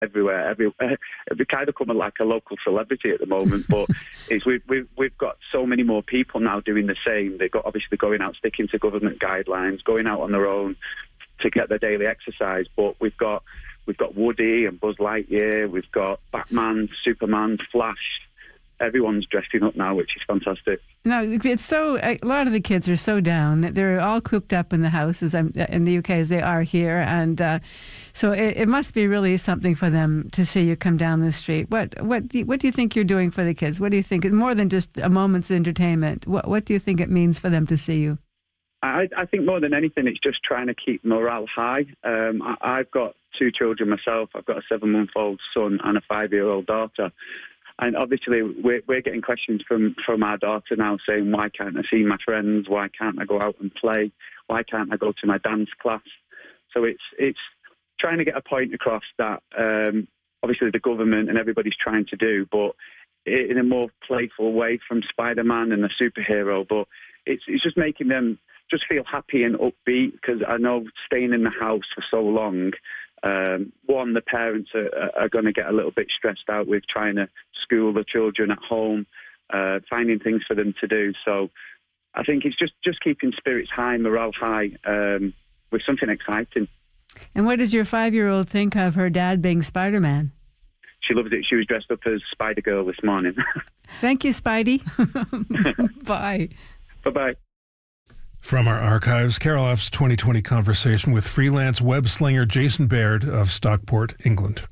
everywhere. We kind of come like a local celebrity at the moment, but we've got so many more people now doing the same. They've got obviously going out, sticking to government guidelines, going out on their own to get their daily exercise. But we've got Woody and Buzz Lightyear, we've got Batman, Superman, Flash. Everyone's dressing up now, which is fantastic. No, it's so. A lot of the kids are so down that they're all cooped up in the house, as in the UK as they are here, and so it must be really something for them to see you come down the street. What do you think you're doing for the kids? What do you think? More than just a moment's entertainment. What do you think it means for them to see you? I think more than anything, it's just trying to keep morale high. I've got 2 children myself. I've got a 7-month-old son and a 5-year-old daughter. And obviously, we're getting questions from our daughter now saying, why can't I see my friends? Why can't I go out and play? Why can't I go to my dance class? So it's trying to get a point across that obviously the government and everybody's trying to do, but in a more playful way from Spider-Man and a superhero. But it's just making them just feel happy and upbeat, because I know staying in the house for so long, one, the parents are going to get a little bit stressed out with trying to school the children at home, finding things for them to do. So I think it's just keeping spirits high, morale high, with something exciting. And what does your 5-year-old think of her dad being Spider-Man? She loves it. She was dressed up as Spider-Girl this morning. Thank you, Spidey. Bye. Bye-bye. From our archives, Carol F's 2020 conversation with freelance web slinger Jason Baird of Stockport, England.